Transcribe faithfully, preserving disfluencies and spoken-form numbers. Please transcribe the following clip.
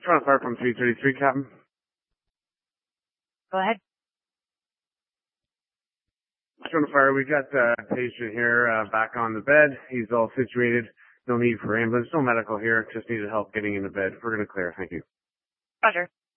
Toronto Fire from three thirty-three, Captain. Go ahead. Toronto Fire, we got the uh, patient here uh, back on the bed. He's all situated. No need for ambulance. No medical here. Just needed help getting in the bed. We're going to clear. Thank you. Roger.